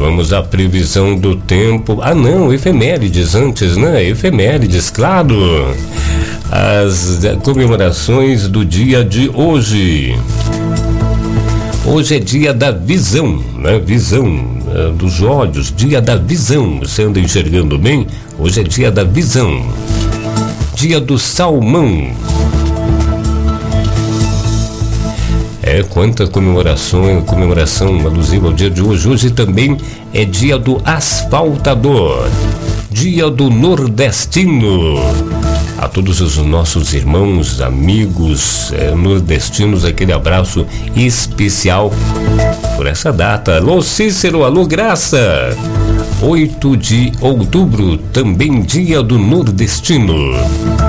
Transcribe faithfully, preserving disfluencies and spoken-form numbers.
Vamos à previsão do tempo. Ah, não, efemérides antes, né? Efemérides, claro. As comemorações do dia de hoje. Hoje é dia da visão, né? Visão uh, dos olhos, dia da visão. Você anda enxergando bem? Hoje é dia da visão. Dia do salmão. É, quanta comemoração, comemoração alusiva ao dia de hoje. Hoje também é dia do asfaltador, dia do nordestino. A todos os nossos irmãos, amigos é, nordestinos, aquele abraço especial por essa data. Alô Cícero, alô Graça. oito de outubro, também dia do nordestino.